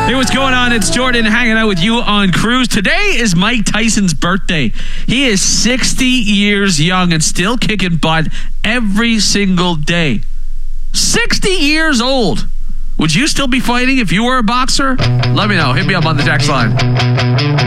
Hey, what's going on? It's Jordan hanging out with you on Cruise. Today is Mike Tyson's birthday. He is 60 years young and still kicking butt every single day. 60 years old. Would you still be fighting if you were a boxer? Let me know. Hit me up on the text line.